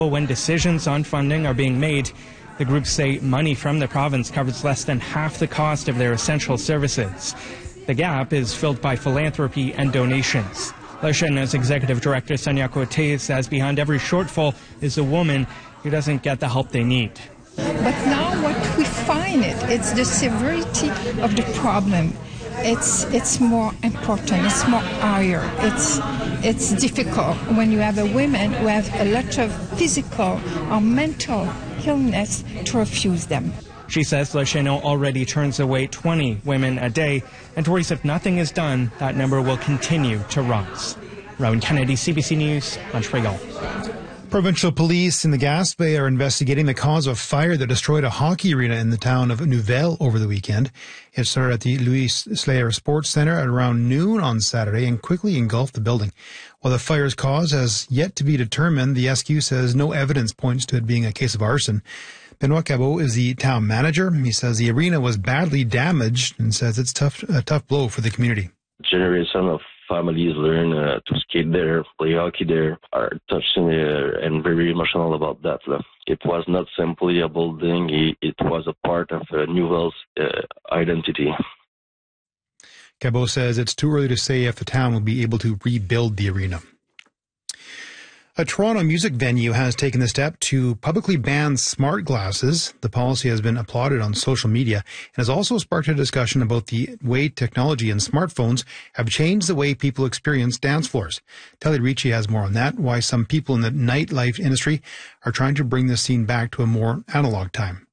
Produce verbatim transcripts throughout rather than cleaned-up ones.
When decisions on funding are being made, the groups say money from the province covers less than half the cost of their essential services. The gap is filled by philanthropy and donations. Le Cheneau's executive director, Sonia Cote, says behind every shortfall is a woman who doesn't get the help they need. But now what we find it, it's the severity of the problem. It's it's more important, it's more higher, it's it's difficult when you have a woman who have a lot of physical or mental illness to refuse them. She says Le Cheneau already turns away twenty women a day and worries if nothing is done, that number will continue to rise. Rowan Kennedy, C B C News, Montreal. Provincial police in the Gaspé are investigating the cause of a fire that destroyed a hockey arena in the town of Nouvelle over the weekend. It started at the Louis Slayer Sports Centre at around noon on Saturday and quickly engulfed the building. While the fire's cause has yet to be determined, the S Q says no evidence points to it being a case of arson. Benoit Cabot is the town manager. He says the arena was badly damaged and says it's tough, a tough blow for the community. Generation of families learn uh, to skate there, play hockey there, are touched uh, and very emotional about that. Uh. It was not simply a building, it, it was a part of uh, Nouvelle's uh, identity. Cabot says it's too early to say if the town will be able to rebuild the arena. A Toronto music venue has taken the step to publicly ban smart glasses. The policy has been applauded on social media and has also sparked a discussion about the way technology and smartphones have changed the way people experience dance floors. Telly Ricci has more on that, why some people in the nightlife industry are trying to bring the scene back to a more analog time.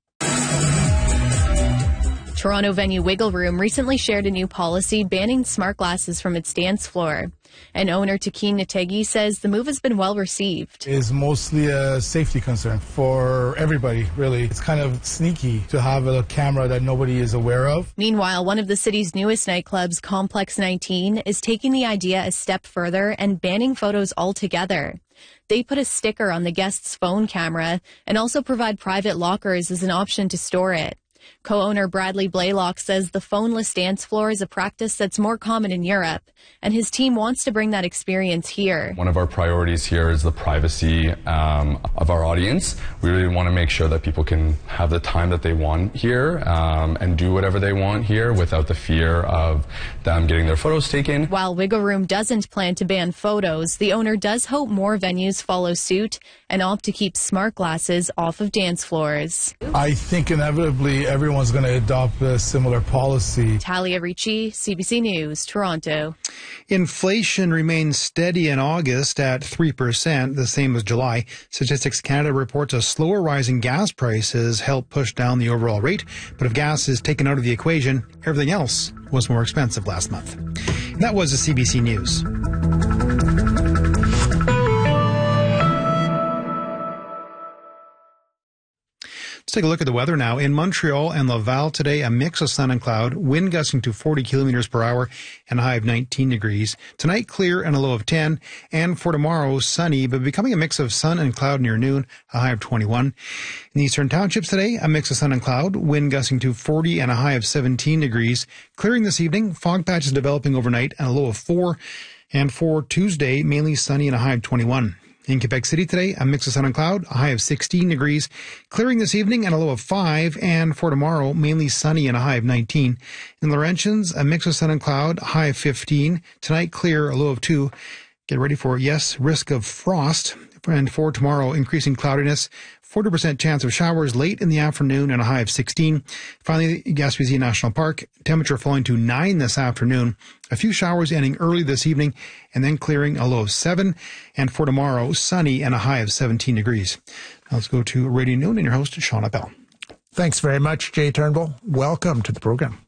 Toronto venue Wiggle Room recently shared a new policy banning smart glasses from its dance floor. And owner Takeen Nategi says the move has been well received. It's mostly a safety concern for everybody, really. It's kind of sneaky to have a camera that nobody is aware of. Meanwhile, one of the city's newest nightclubs, Complex nineteen, is taking the idea a step further and banning photos altogether. They put a sticker on the guest's phone camera and also provide private lockers as an option to store it. Co-owner Bradley Blaylock says the phoneless dance floor is a practice that's more common in Europe, and his team wants to bring that experience here. One of our priorities here is the privacy um, of our audience. We really want to make sure that people can have the time that they want here um, and do whatever they want here without the fear of them getting their photos taken. While Wiggle Room doesn't plan to ban photos, the owner does hope more venues follow suit and opt to keep smart glasses off of dance floors. I think inevitably everyone's going to adopt a similar policy. Talia Ricci, C B C News, Toronto. Inflation remains steady in August at three percent, the same as July. Statistics Canada reports a slower rise in gas prices helped push down the overall rate. But if gas is taken out of the equation, everything else was more expensive last month. And that was the C B C News. Let's take a look at the weather now. In Montreal and Laval today, a mix of sun and cloud, wind gusting to forty kilometers per hour and a high of nineteen degrees. Tonight, clear and a low of ten. And for tomorrow, sunny, but becoming a mix of sun and cloud near noon, a high of twenty-one. In the Eastern Townships today, a mix of sun and cloud, wind gusting to forty and a high of seventeen degrees. Clearing this evening, fog patches developing overnight and a low of four. And for Tuesday, mainly sunny and a high of twenty-one. In Quebec City today, a mix of sun and cloud, a high of sixteen degrees. Clearing this evening and a low of five. And for tomorrow, mainly sunny and a high of nineteen. In Laurentians, a mix of sun and cloud, a high of fifteen. Tonight, clear, a low of two. Get ready for, yes, risk of frost. And for tomorrow, increasing cloudiness, forty percent chance of showers late in the afternoon and a high of sixteen. Finally, Gaspésie National Park, temperature falling to nine this afternoon. A few showers ending early this evening and then clearing, a low of seven. And for tomorrow, sunny and a high of seventeen degrees. Now let's go to Radio Noon and your host, Sean Appel. Thanks very much, Jay Turnbull. Welcome to the program.